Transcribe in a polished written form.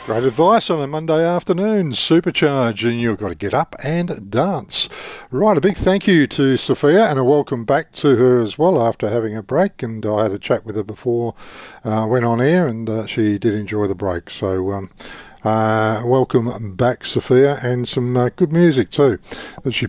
Great advice on a Monday afternoon, supercharge, and you've got to get up and dance. Right, a big thank you to Sophia and a welcome back to her as well after having a break, and I had a chat with her before I went on air, and she did enjoy the break. So welcome back, Sophia, and some good music too that she